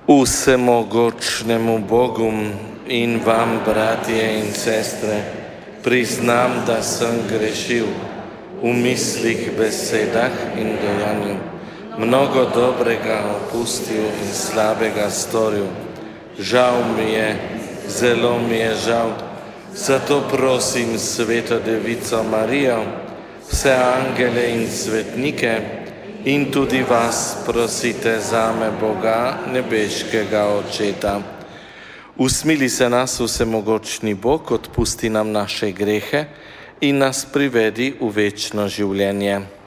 Vsemogočnemu Bogu in vam, bratje in sestre, priznam, da sem grešil v mislih, besedah in dejanju. Mnogo dobrega opustil in slabega storil. Žal mi je, zelo mi je žal. Zato prosim Sveto Devico Marijo, vse angele in svetnike in tudi vas prosite zame, Boga, nebeškega Očeta. Usmili se nas, vsemogočni Bog, odpusti nam naše grehe in nas privedi v večno življenje.